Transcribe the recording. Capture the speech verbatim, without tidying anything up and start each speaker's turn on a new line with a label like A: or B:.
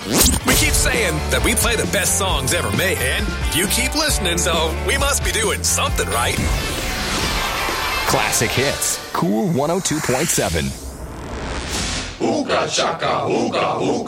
A: We keep saying that we play the best songs ever made, and you keep listening, so we must be doing something right.
B: Classic hits. Cool one oh two point seven.
C: Ooga chaka, ooga ooga.